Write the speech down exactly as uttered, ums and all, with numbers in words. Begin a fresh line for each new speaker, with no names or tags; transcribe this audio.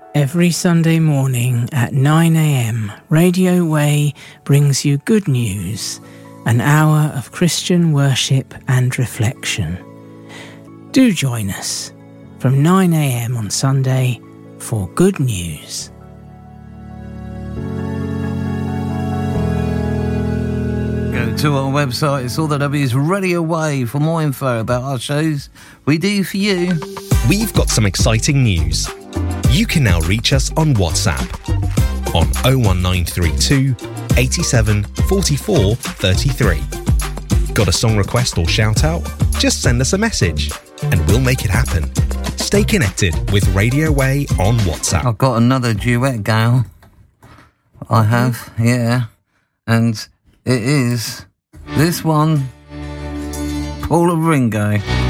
Every Sunday morning at nine a.m, Radio Way brings you good news, an hour of Christian worship and reflection. Do join us from nine a.m. on Sunday for good news.
Go to our website, it's all the W's Radio Way for more info about our shows we do for you.
We've got some exciting news. You can now reach us on WhatsApp on oh one nine three two, eighty-seven, forty-four, thirty-three. Got a song request or shout out? Just send us a message and we'll make it happen. Stay connected with Radio Way on WhatsApp.
I've got another duet, Gail. I have, yeah. And it is this one, Paul of Ringo.